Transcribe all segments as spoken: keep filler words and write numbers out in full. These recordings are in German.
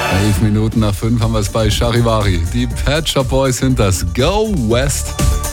Elf Minuten nach fünf haben wir es bei Charivari. Die Pet Shop Boys sind das Go West.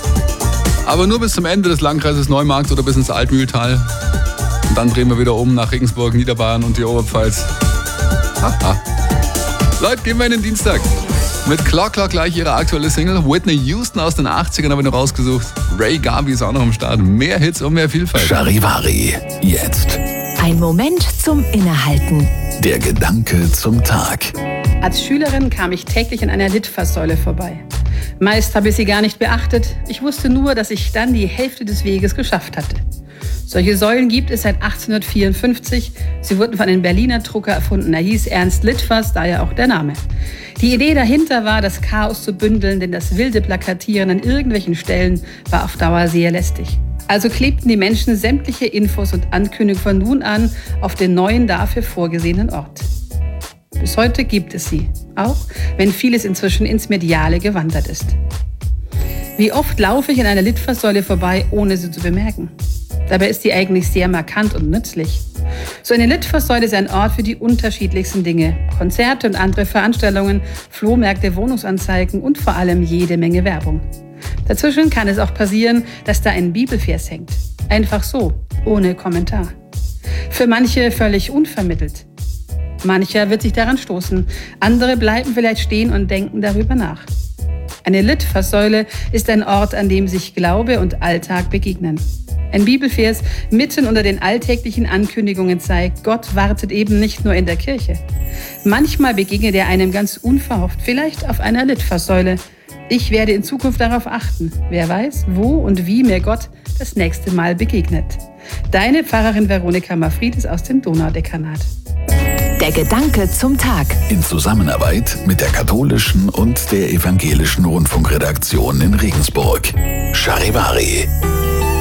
Aber nur bis zum Ende des Landkreises Neumarkt oder bis ins Altmühltal. Und dann drehen wir wieder um nach Regensburg, Niederbayern und die Oberpfalz. Haha. Leute, gehen wir in den Dienstag. Mit Clock Clock gleich ihre aktuelle Single. Whitney Houston aus den achtzigern habe ich noch rausgesucht. Ray Garvey ist auch noch am Start. Mehr Hits und mehr Vielfalt. Charivari, jetzt. Ein Moment zum Innehalten. Der Gedanke zum Tag. Als Schülerin kam ich täglich an einer Litfaßsäule vorbei. Meist habe ich sie gar nicht beachtet. Ich wusste nur, dass ich dann die Hälfte des Weges geschafft hatte. Solche Säulen gibt es seit achtzehnhundertvierundfünfzig. Sie wurden von einem Berliner Drucker erfunden. Er hieß Ernst Litfaß, daher auch der Name. Die Idee dahinter war, das Chaos zu bündeln, denn das wilde Plakatieren an irgendwelchen Stellen war auf Dauer sehr lästig. Also klebten die Menschen sämtliche Infos und Ankündigungen von nun an auf den neuen, dafür vorgesehenen Ort. Bis heute gibt es sie, auch wenn vieles inzwischen ins Mediale gewandert ist. Wie oft laufe ich an einer Litfaßsäule vorbei, ohne sie zu bemerken? Dabei ist sie eigentlich sehr markant und nützlich. So eine Litfaßsäule ist ein Ort für die unterschiedlichsten Dinge. Konzerte und andere Veranstaltungen, Flohmärkte, Wohnungsanzeigen und vor allem jede Menge Werbung. Dazwischen kann es auch passieren, dass da ein Bibelvers hängt. Einfach so, ohne Kommentar. Für manche völlig unvermittelt. Mancher wird sich daran stoßen, andere bleiben vielleicht stehen und denken darüber nach. Eine Litfaßsäule ist ein Ort, an dem sich Glaube und Alltag begegnen. Ein Bibelvers mitten unter den alltäglichen Ankündigungen zeigt, Gott wartet eben nicht nur in der Kirche. Manchmal begegnet er einem ganz unverhofft, vielleicht auf einer Litfaßsäule. Ich werde in Zukunft darauf achten. Wer weiß, wo und wie mir Gott das nächste Mal begegnet. Deine Pfarrerin Veronika Mafridis aus dem Donaudekanat. Der Gedanke zum Tag. In Zusammenarbeit mit der katholischen und der evangelischen Rundfunkredaktion in Regensburg. Charivari.